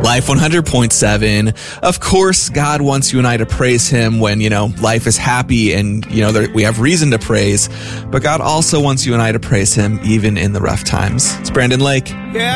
Life 100.7. Of course, God wants you and I to praise him when, life is happy and, we have reason to praise. But God also wants you and I to praise him even in the rough times. It's Brandon Lake. Yeah.